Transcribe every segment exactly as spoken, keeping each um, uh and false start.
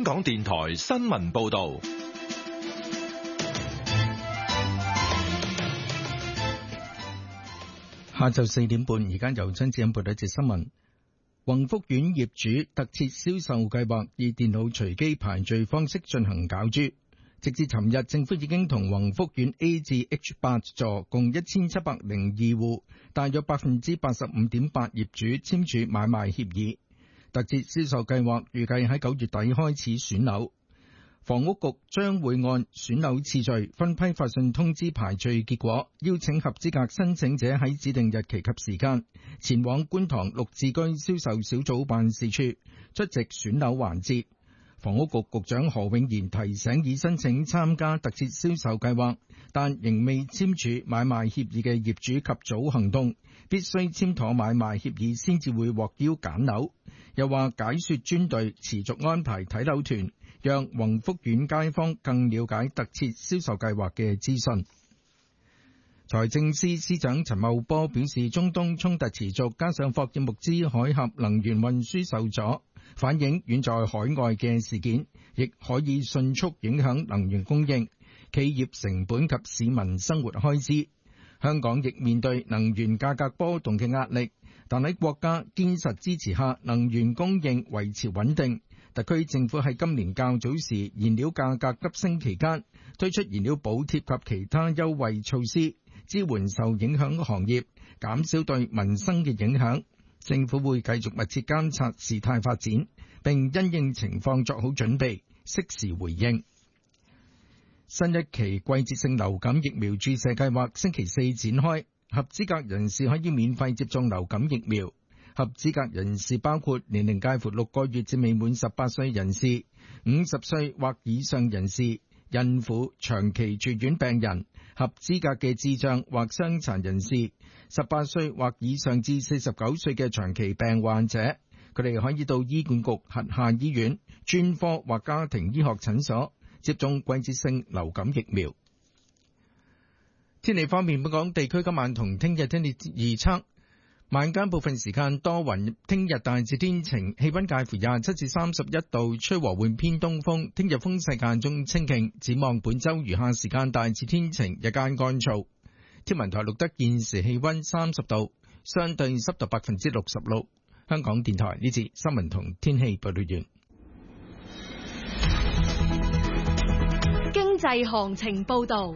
香港電台新聞報道。 下晝四點半，而家由張子欣報道一節新聞。宏福苑業主特設銷售計劃以電腦隨機排序方式進行攪珠。直至尋日，政府已經同宏福苑 A 至 H 八座共一千七百零二戶，大約百分之八十五點八業主簽署買賣協議。特設銷售計劃預計喺九月底開始選樓。房屋局將會按選樓次序分批發信通知排序結果，邀請合資格申請者喺指定日期及時間前往觀塘綠置居銷售小組辦事處出席選樓環節。房屋局局長何永賢提醒已申請參加特設銷售計劃但仍未簽署買賣協議嘅業主及早行動，必須簽妥買賣協議先至會獲邀揀樓。又話解說專隊持續安排睇樓團，讓宏福苑街坊更了解特設銷售計劃嘅資訊。財政司司長陳茂波表示，中東衝突持續，加上霍爾木茲海峽能源運輸受阻，反映遠在海外嘅事件，亦可以迅速影響能源供應、企業成本及市民生活開支。香港亦面對能源價格波動嘅壓力，但喺國家堅實支持下，能源供應維持穩定。特區政府喺今年較早時燃料價格急升期間，推出燃料補貼及其他優惠措施，支援受影響嘅行業，減少對民生嘅影響。政府會繼續密切監察事態發展，並因應情況作好準備，適時回應。新一期季節性流感疫苗注射計劃星期四展開，合資格人士可以免費接種流感疫苗。合資格人士包括年齡介乎六個月至未滿十八歲人士、五十歲或以上人士、孕婦、長期住院病人、合資格嘅智障或傷殘人士、十八歲或以上至四十九歲嘅長期病患者，佢哋可以到醫管局轄下醫院、專科或家庭醫學診所接種季節性流感疫苗。天氣方面，本港地區今晚同聽日天氣預測。晚間部分時間多雲，聽日大致天晴，氣溫介乎廿七至三十一度，吹和緩偏東風。聽日風勢間中清勁，展望本周餘下時間大致天晴，日間乾燥。天文台錄得現時氣溫三十度，相對濕度百分之六十六。香港電台呢節新聞同天氣報道完。 經濟行情報道。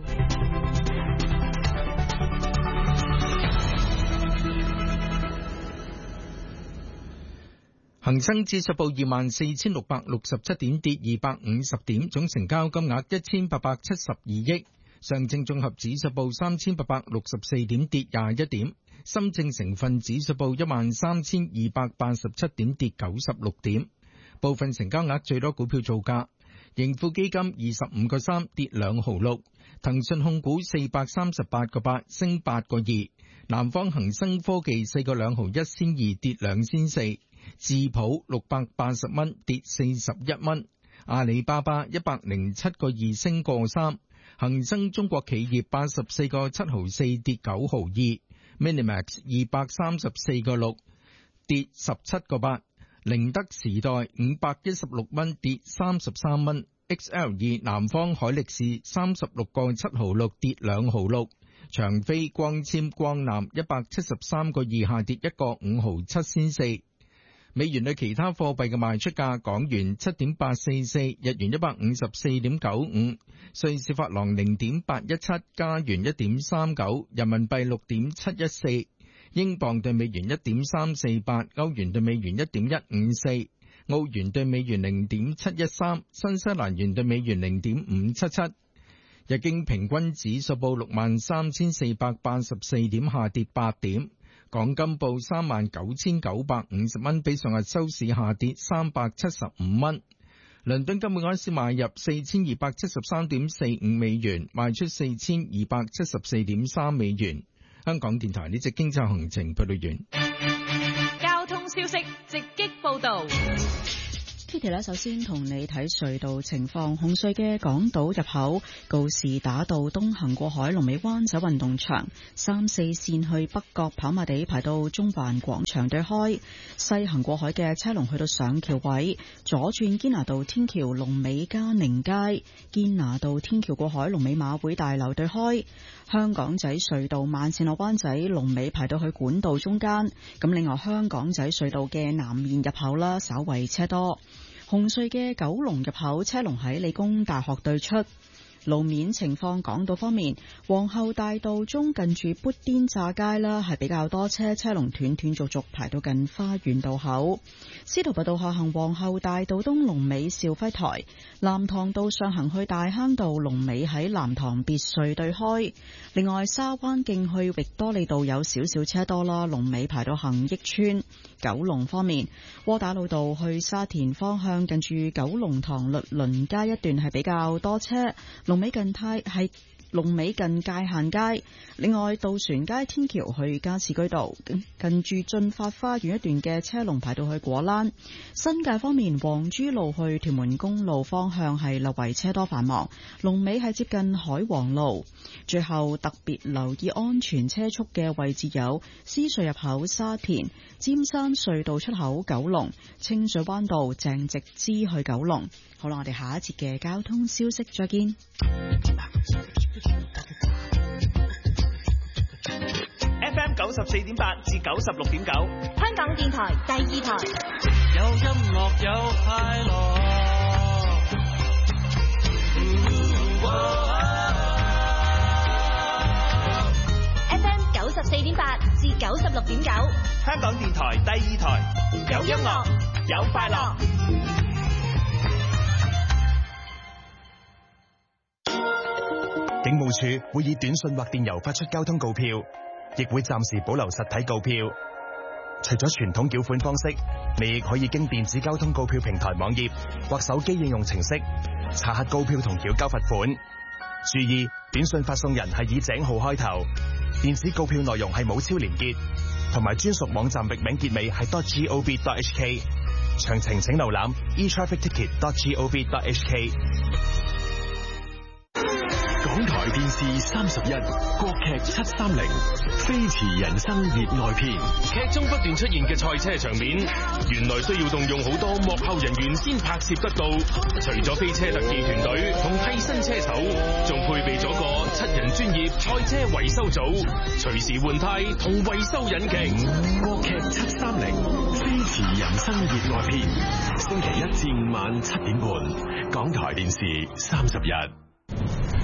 恒生指數報二萬四千六百六十七點，跌二百五十點，總成交金額一千八百七十二億。上證綜合指數報三千八百六十四點，跌廿一點。深證成分指數報一萬三千二百八十七點，跌九十六點。部分成交額最多股票造價：盈富基金二十五個三，跌兩毫六；騰訊控股四百三十八個八，升八個二；南方恒生科技四個兩毫一仙二，跌兩仙四。智普六百八十蚊，跌四十一蚊；阿里巴巴一百零七個二，升個三；恒生中國企業八十四個七毫四，跌九毫二；Minimax 二百三十四個六，跌十七個八；寧德時代五百一十六蚊，跌三十三蚊；X L 二南方海力士三十六個七毫六，跌兩毫六；長飛光纖光纜一百七十三個二，下跌一個五毫七仙四。美元對其他貨幣嘅賣出價：港元七點八四四，日元一百五十四點九五，瑞士法郎零點八一七，加元一點三九，人民幣六點七一四，英鎊對美元一點三四八，歐元對美元一點一五四，澳元對美元零點七一三，新西蘭元對美元零點五七七。日經平均指數報六萬三千四百八十四點，下跌八點。港金報三萬九千九百五十蚊，比上日收市下跌三百七十五蚊。倫敦金每盎司買入四千二百七十三點四五美元，賣出四千二百七十四點三美元。香港電台呢隻經濟行程報道完。 交通消息直擊報道。 Kitty 咧，首先同你睇隧道情況。紅隧嘅港島入口告士打道東行過海，龍尾灣仔運動場；三四線去北角跑馬地排到中環廣場對開；西行過海嘅車龍去到上橋位，左轉堅拿道天橋龍尾嘉寧街；堅拿道天橋過海龍尾馬會大樓對開。香港仔隧道慢線落灣仔龍尾排到去管道中間。咁另外香港仔隧道嘅南面入口啦，稍為車多。紅隧嘅九龍入口車龍喺理工大學對出。路面情況，港島方面，皇后大道中近住砵甸乍街啦，係比較多車，車龍斷斷續續排到近花園道口。司徒拔道下行皇后大道東龍尾兆輝台，藍塘道上行去大坑道龍尾喺藍塘別墅對開。另外沙灣徑去域多利道有少少車多啦，龍尾排到恒益村。九龍方面，窩打老道去沙田方向近住九龍塘律倫街一段係比較多車，龍尾近太係龍尾近界限街。另外渡船街天橋去加士居道近住駿發花園一段嘅車龍排到去果欄。新界方面，黃珠路去屯門公路方向係略為車多繁忙，龍尾係接近海皇路。最後特別留意安全車速嘅位置有獅隧入口沙田、尖山隧道出口九龍、清水灣道鄭直支去九龍。好啦，我哋下一節嘅交通消息再見。 F M 九十四點八至九十六點九， 香港電台第二台， 有音樂有快樂。 F M 九十四點八至九十六點九， 香港電台第二台，有音樂有快樂。 警務處會以短信或電郵發出交通告票，亦會暫時保留實體告票。除咗傳統繳款方式，你亦可以經電子交通告票平台網頁或手機應用程式查核告票同繳交罰款。注意，短信發送人係以井號開頭，電子告票內容係冇超連結，同埋專屬網站域名結尾係 .gov.hk。詳情請瀏覽 e traffic ticket dot gov dot h k。 港台電視三十一，國劇七三零，飛馳人生熱愛篇。 劇中不斷出現嘅賽車場面，原來需要動用好多幕後人員先拍攝得到。除咗飛車特技團隊同替身車手，仲配備咗個七人專業賽車維修組，隨時換胎同維修引擎。 國劇七三零，飛馳人生熱愛篇，星期一至五晚七點半，港台電視三十一。